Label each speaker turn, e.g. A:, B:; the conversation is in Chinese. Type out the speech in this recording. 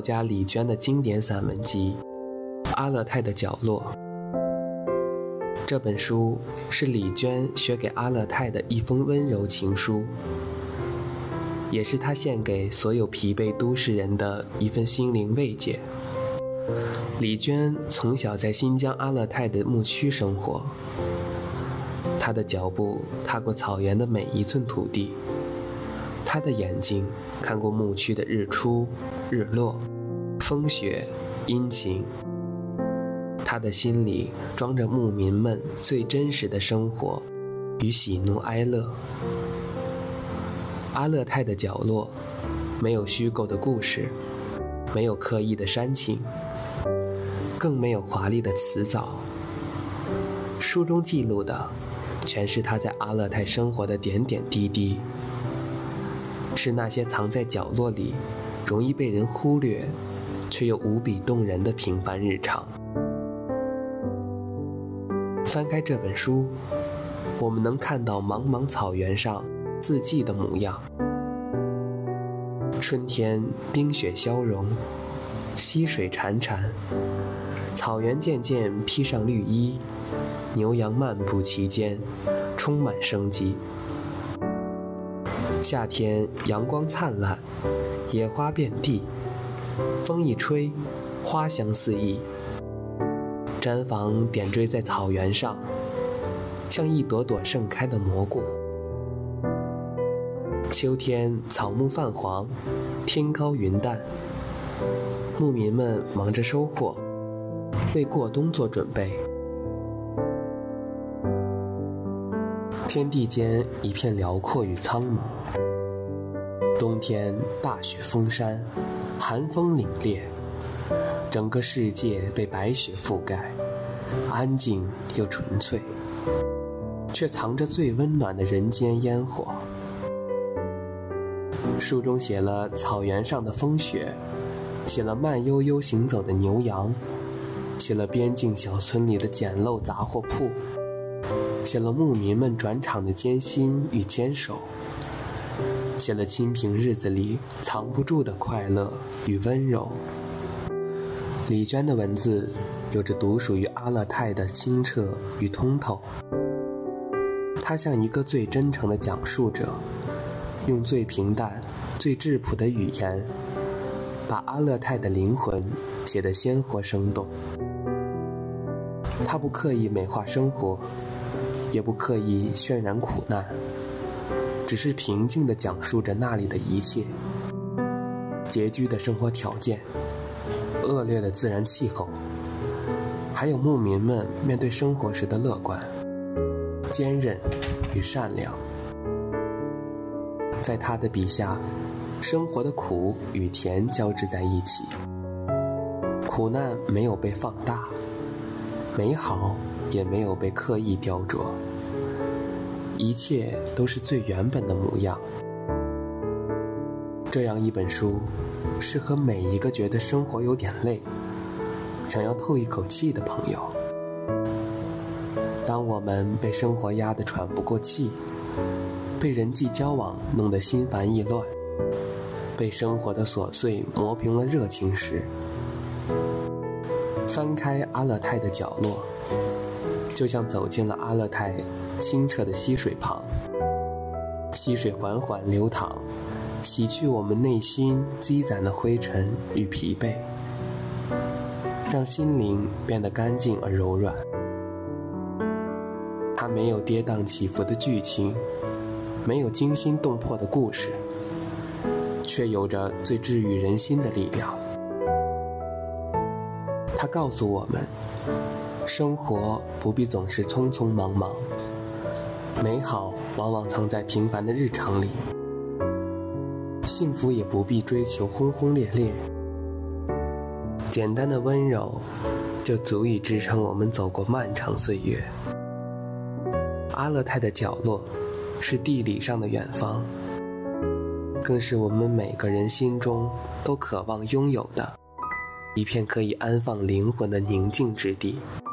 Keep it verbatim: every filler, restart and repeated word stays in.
A: 家李娟的经典散文集《阿勒泰的角落》。这本书是李娟写给阿勒泰的一封温柔情书，也是她献给所有疲惫都市人的一份心灵慰藉。李娟从小在新疆阿勒泰的牧区生活，她的脚步踏过草原的每一寸土地，她的眼睛看过牧区的日出、日落、风雪、阴晴，她的心里装着牧民们最真实的生活与喜怒哀乐。阿勒泰的角落，没有虚构的故事，没有刻意的煽情，更没有华丽的辞藻。书中记录的全是他在阿勒泰生活的点点滴滴，是那些藏在角落里容易被人忽略却又无比动人的平凡日常。翻开这本书，我们能看到茫茫草原上四季的模样。春天冰雪消融，溪水潺潺，草原渐渐披上绿衣，牛羊漫步其间，充满生机。夏天阳光灿烂，野花遍地，风一吹，花香四溢。毡房点缀在草原上，像一朵朵盛开的蘑菇。秋天草木泛黄，天高云淡，牧民们忙着收获，为过冬做准备。天地间一片辽阔与苍茫，冬天大雪封山，寒风凛冽，整个世界被白雪覆盖，安静又纯粹，却藏着最温暖的人间烟火。书中写了草原上的风雪，写了慢悠悠行走的牛羊，写了边境小村里的简陋杂货铺，写了牧民们转场的艰辛与坚守，写了清贫日子里藏不住的快乐与温柔。李娟的文字有着独属于阿勒泰的清澈与通透，她像一个最真诚的讲述者，用最平淡、最质朴的语言，把阿勒泰的灵魂写得鲜活生动。他不刻意美化生活，也不刻意渲染苦难，只是平静地讲述着那里的一切。拮据的生活条件，恶劣的自然气候，还有牧民们面对生活时的乐观、坚韧与善良。在他的笔下，生活的苦与甜交织在一起，苦难没有被放大，美好也没有被刻意雕琢，一切都是最原本的模样。这样一本书，适合每一个觉得生活有点累，想要透一口气的朋友。当我们被生活压得喘不过气，被人际交往弄得心烦意乱，被生活的琐碎磨平了热情时，翻开阿勒泰的角落，就像走进了阿勒泰清澈的溪水旁。溪水缓缓流淌，洗去我们内心积攒的灰尘与疲惫，让心灵变得干净而柔软。它没有跌宕起伏的剧情，没有惊心动魄的故事，却有着最治愈人心的力量。它告诉我们，生活不必总是匆匆忙忙，美好往往藏在平凡的日常里，幸福也不必追求轰轰烈烈，简单的温柔就足以支撑我们走过漫长岁月。阿勒泰的角落是地理上的远方，更是我们每个人心中都渴望拥有的一片可以安放灵魂的宁静之地。